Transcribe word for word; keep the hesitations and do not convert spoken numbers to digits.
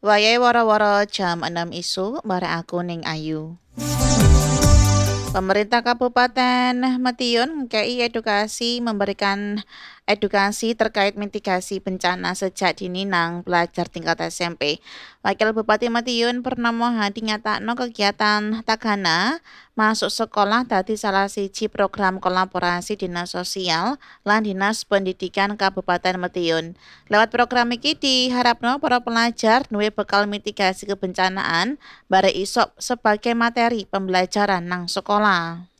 Wayahe woro-woro jam enam isuk bareng aku ning Ayu. Pemerintah Kabupaten Madiun ngkei edukasi memberikan edukasi terkait mitigasi bencana sejak dini nang pelajar tingkat S M P. Wakil Bupati Madiun Purnomo Hadi ngatakno kegiatan Tagana masuk sekolah dadi salah siji program kolaborasi Dinas Sosial lan Dinas Pendidikan Kabupaten Madiun. Lewat program iki diharapno para pelajar duwe bekal mitigasi kebencanaan bare isok sebagai materi pembelajaran nang sekolah.